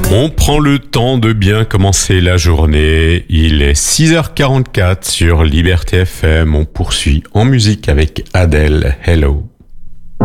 On prend le temps de bien commencer la journée. Il est 6h44 sur Liberté FM. On poursuit en musique avec Adele. Hello.